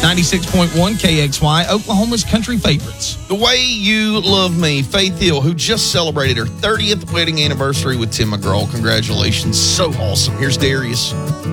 96.1 KXY, Oklahoma's country favorites. The Way You Love Me, Faith Hill, who just celebrated her 30th wedding anniversary with Tim McGraw. Congratulations. So awesome. Here's Darius.